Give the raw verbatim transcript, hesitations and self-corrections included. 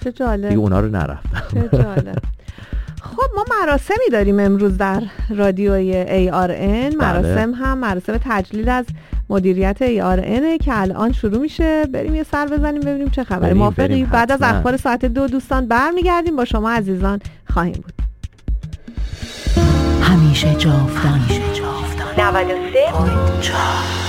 چه جالب. دیگه اونا رو نرفتم. چه جالب. خب ما مراسمی داریم امروز در رادیوی ای آر ان. مراسم هم مراسم تجلیل از مدیریت ای آر ان که الان شروع میشه. بریم یه سر بزنیم ببینیم چه خبره. موافقی؟ بعد از اخبار ساعت دو دوستان برمیگردیم با شما عزیزان خواهیم بود. همیشه جاودان نود و سه و چهار